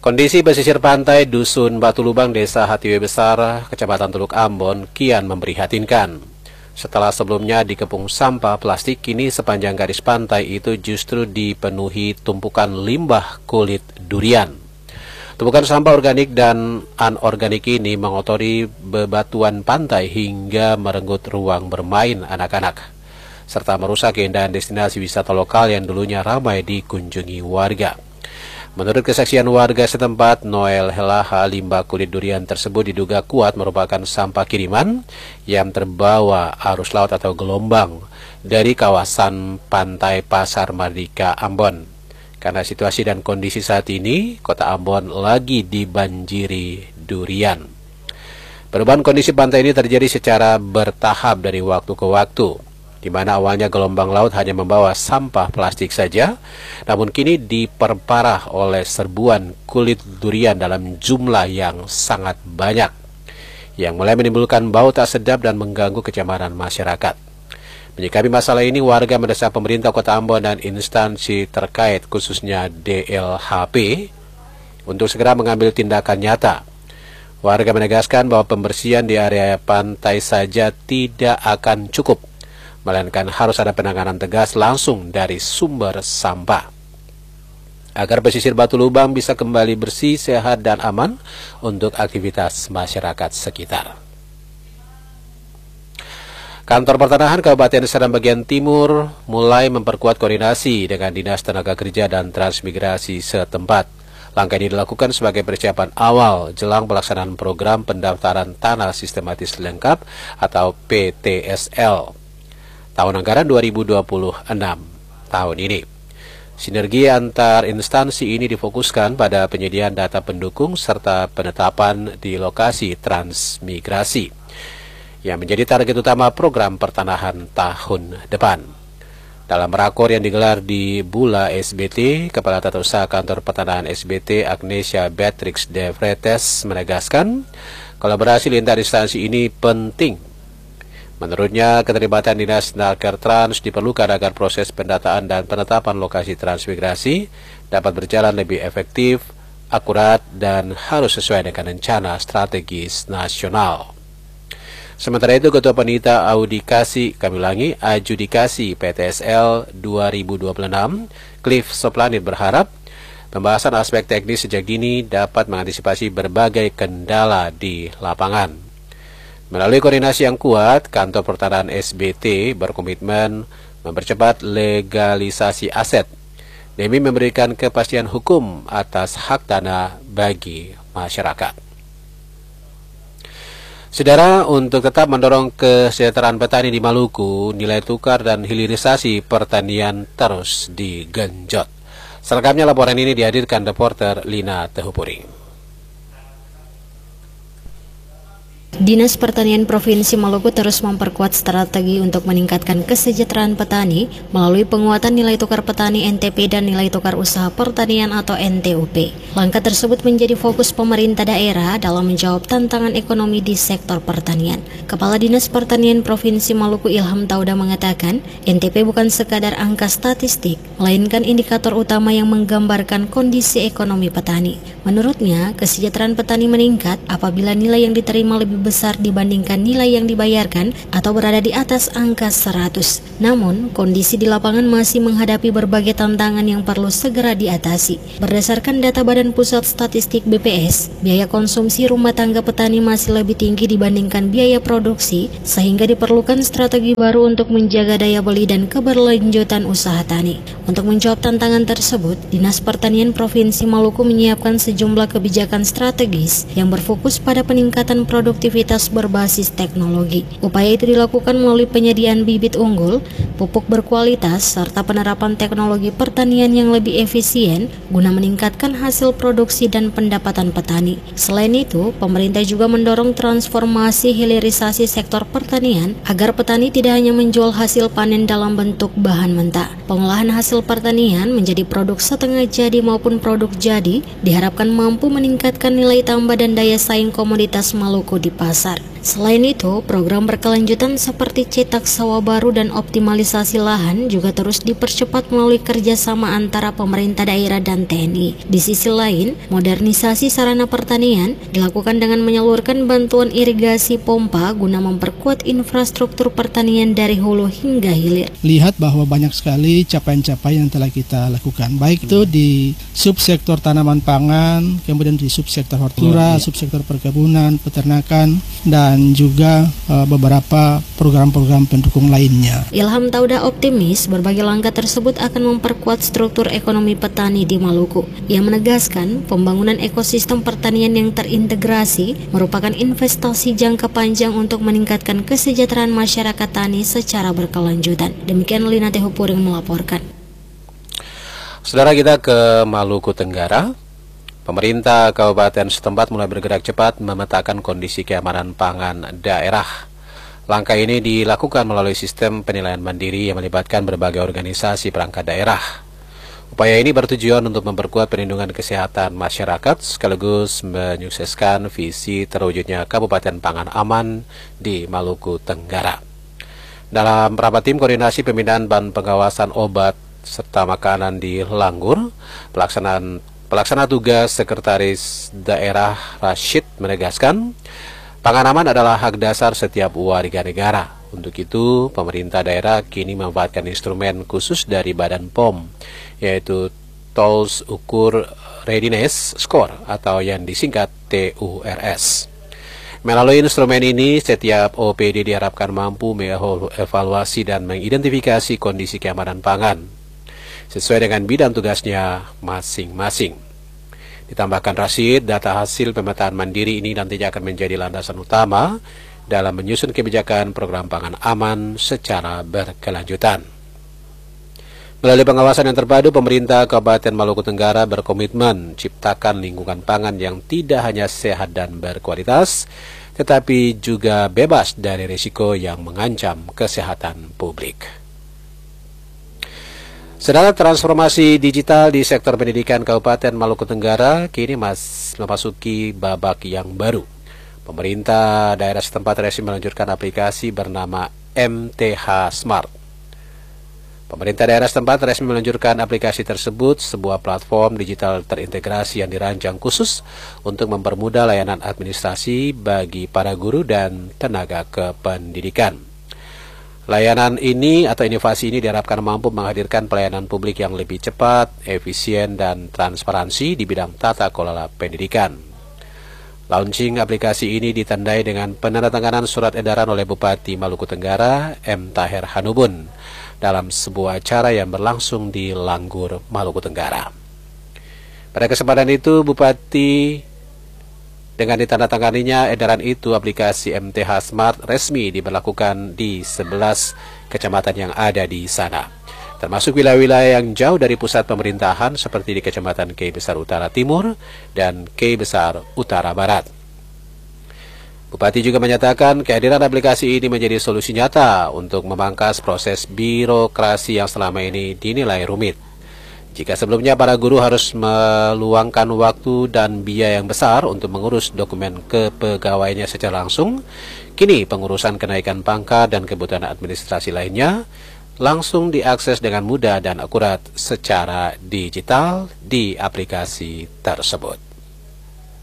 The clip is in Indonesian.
Kondisi pesisir pantai Dusun Batu Lubang, Desa Hatiwe Besar, Kecamatan Teluk Ambon, kian memprihatinkan. Setelah sebelumnya dikepung sampah plastik, kini sepanjang garis pantai itu justru dipenuhi tumpukan limbah kulit durian. Tumpukan sampah organik dan anorganik ini mengotori bebatuan pantai hingga merenggut ruang bermain anak-anak, serta merusak keindahan destinasi wisata lokal yang dulunya ramai dikunjungi warga. Menurut kesaksian warga setempat, Noel Helaha, limbah kulit durian tersebut diduga kuat merupakan sampah kiriman yang terbawa arus laut atau gelombang dari kawasan pantai Pasar Mardika, Ambon. Karena situasi dan kondisi saat ini, kota Ambon lagi dibanjiri durian. Perubahan kondisi pantai ini terjadi secara bertahap dari waktu ke waktu, di mana awalnya gelombang laut hanya membawa sampah plastik saja, namun kini diperparah oleh serbuan kulit durian dalam jumlah yang sangat banyak, yang mulai menimbulkan bau tak sedap dan mengganggu kenyamanan masyarakat. Menyikapi masalah ini, warga mendesak pemerintah Kota Ambon dan instansi terkait, khususnya DLHP, untuk segera mengambil tindakan nyata. Warga menegaskan bahwa pembersihan di area pantai saja tidak akan cukup, melainkan harus ada penanganan tegas langsung dari sumber sampah, agar pesisir Batu Lubang bisa kembali bersih, sehat, dan aman untuk aktivitas masyarakat sekitar. Kantor Pertanahan Kabupaten Seram bagian Timur mulai memperkuat koordinasi dengan Dinas Tenaga Kerja dan Transmigrasi setempat. Langkah ini dilakukan sebagai persiapan awal jelang pelaksanaan program pendaftaran tanah sistematis lengkap atau PTSL tahun anggaran 2026 tahun ini. Sinergi antar instansi ini difokuskan pada penyediaan data pendukung serta penetapan di lokasi transmigrasi, yang menjadi target utama program pertanahan tahun depan. Dalam rakor yang digelar di Bula SBT, Kepala Tata Usaha Kantor Pertanahan SBT Agnesia Beatrix de Vretes menegaskan kolaborasi lintas instansi ini penting. Menurutnya, keterlibatan Dinas Nakertrans diperlukan agar proses pendataan dan penetapan lokasi transmigrasi dapat berjalan lebih efektif, akurat, dan harus sesuai dengan rencana strategis nasional. Sementara itu, Ketua Panitia Adjudikasi PTSL 2026, Cliff Soplanit, berharap pembahasan aspek teknis sejak dini dapat mengantisipasi berbagai kendala di lapangan. Melalui koordinasi yang kuat, Kantor Pertanahan SBT berkomitmen mempercepat legalisasi aset demi memberikan kepastian hukum atas hak tanah bagi masyarakat. Saudara, untuk tetap mendorong kesejahteraan petani di Maluku, nilai tukar dan hilirisasi pertanian terus digenjot. Selengkapnya laporan ini dihadirkan reporter Lina Tehupuring. Dinas Pertanian Provinsi Maluku terus memperkuat strategi untuk meningkatkan kesejahteraan petani melalui penguatan nilai tukar petani NTP dan nilai tukar usaha pertanian atau NTUP. Langkah tersebut menjadi fokus pemerintah daerah dalam menjawab tantangan ekonomi di sektor pertanian. Kepala Dinas Pertanian Provinsi Maluku Ilham Tauda mengatakan, NTP bukan sekadar angka statistik, melainkan indikator utama yang menggambarkan kondisi ekonomi petani. Menurutnya, kesejahteraan petani meningkat apabila nilai yang diterima lebih besar dibandingkan nilai yang dibayarkan atau berada di atas angka 100. Namun, kondisi di lapangan masih menghadapi berbagai tantangan yang perlu segera diatasi. Berdasarkan data Badan Pusat Statistik BPS, biaya konsumsi rumah tangga petani masih lebih tinggi dibandingkan biaya produksi, sehingga diperlukan strategi baru untuk menjaga daya beli dan keberlanjutan usaha tani. Untuk menjawab tantangan tersebut, Dinas Pertanian Provinsi Maluku menyiapkan sejumlah kebijakan strategis yang berfokus pada peningkatan produktivitas berbasis teknologi. Upaya itu dilakukan melalui penyediaan bibit unggul, pupuk berkualitas, serta penerapan teknologi pertanian yang lebih efisien guna meningkatkan hasil produksi dan pendapatan petani. Selain itu, pemerintah juga mendorong transformasi hilirisasi sektor pertanian agar petani tidak hanya menjual hasil panen dalam bentuk bahan mentah. Pengolahan hasil pertanian menjadi produk setengah jadi maupun produk jadi diharapkan mampu meningkatkan nilai tambah dan daya saing komoditas Maluku di pasar. Selain itu, program berkelanjutan seperti cetak sawah baru dan optimalisasi lahan juga terus dipercepat melalui kerjasama antara pemerintah daerah dan TNI. Di sisi lain, modernisasi sarana pertanian dilakukan dengan menyalurkan bantuan irigasi pompa guna memperkuat infrastruktur pertanian dari hulu hingga hilir. Lihat bahwa banyak sekali capaian-capaian yang telah kita lakukan, baik itu di subsektor tanaman pangan, kemudian di subsektor hortikultura, subsektor perkebunan, peternakan, dan juga beberapa program-program pendukung lainnya. Ilham Tauda optimis berbagai langkah tersebut akan memperkuat struktur ekonomi petani di Maluku. Ia menegaskan pembangunan ekosistem pertanian yang terintegrasi merupakan investasi jangka panjang untuk meningkatkan kesejahteraan masyarakat tani secara berkelanjutan. Demikian Lina Tehupuring melaporkan. Saudara, kita ke Maluku Tenggara. Pemerintah kabupaten setempat mulai bergerak cepat memetakan kondisi keamanan pangan daerah. Langkah ini dilakukan melalui sistem penilaian mandiri yang melibatkan berbagai organisasi perangkat daerah. Upaya ini bertujuan untuk memperkuat perlindungan kesehatan masyarakat sekaligus menyukseskan visi terwujudnya Kabupaten Pangan Aman di Maluku Tenggara. Dalam rapat tim koordinasi pembinaan dan pengawasan obat serta makanan di Langgur, Pelaksana tugas Sekretaris Daerah Rashid menegaskan, pangan aman adalah hak dasar setiap warga negara. Untuk itu, pemerintah daerah kini memanfaatkan instrumen khusus dari Badan POM, yaitu Tools Ukur Readiness Score atau yang disingkat TURS. Melalui instrumen ini, setiap OPD diharapkan mampu mengevaluasi dan mengidentifikasi kondisi keamanan pangan sesuai dengan bidang tugasnya masing-masing. Ditambahkan Rashid, data hasil pemetaan mandiri ini nantinya akan menjadi landasan utama dalam menyusun kebijakan program pangan aman secara berkelanjutan. Melalui pengawasan yang terpadu, pemerintah Kabupaten Maluku Tenggara berkomitmen ciptakan lingkungan pangan yang tidak hanya sehat dan berkualitas, tetapi juga bebas dari risiko yang mengancam kesehatan publik. Saudara, transformasi digital di sektor pendidikan Kabupaten Maluku Tenggara kini memasuki babak yang baru. Pemerintah daerah setempat resmi meluncurkan aplikasi bernama MTH Smart. Pemerintah daerah setempat resmi meluncurkan aplikasi tersebut, sebuah platform digital terintegrasi yang dirancang khusus untuk mempermudah layanan administrasi bagi para guru dan tenaga kependidikan. Layanan ini atau inovasi ini diharapkan mampu menghadirkan pelayanan publik yang lebih cepat, efisien, dan transparansi di bidang tata kelola pendidikan. Launching aplikasi ini ditandai dengan penandatanganan surat edaran oleh Bupati Maluku Tenggara, M. Taher Hanubun, dalam sebuah acara yang berlangsung di Langgur, Maluku Tenggara. Pada kesempatan itu, Bupati dengan ditandatanganinya edaran itu, aplikasi MTH Smart resmi diberlakukan di 11 kecamatan yang ada di sana, termasuk wilayah-wilayah yang jauh dari pusat pemerintahan seperti di Kecamatan Kei Besar Utara Timur dan Kei Besar Utara Barat. Bupati juga menyatakan kehadiran aplikasi ini menjadi solusi nyata untuk memangkas proses birokrasi yang selama ini dinilai rumit. Jika sebelumnya para guru harus meluangkan waktu dan biaya yang besar untuk mengurus dokumen kepegawaiannya secara langsung, kini pengurusan kenaikan pangkat dan kebutuhan administrasi lainnya langsung diakses dengan mudah dan akurat secara digital di aplikasi tersebut.